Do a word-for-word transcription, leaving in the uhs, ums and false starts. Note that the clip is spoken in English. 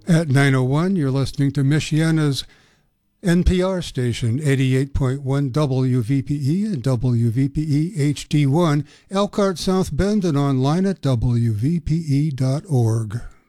At nine oh one, you're listening to Michiana's N P R station, eighty-eight point one W V P E and W V P E H D one, Elkhart, South Bend, and online at W V P E dot org.